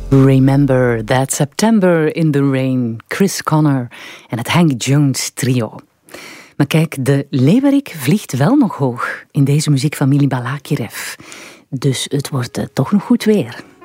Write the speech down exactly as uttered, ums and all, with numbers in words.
Remember That September in the Rain, Chris Connor en het Hank Jones trio. Maar kijk, de leeuwerik vliegt wel nog hoog in deze muziek van Mili Balakirev. Dus het wordt uh, toch nog goed weer.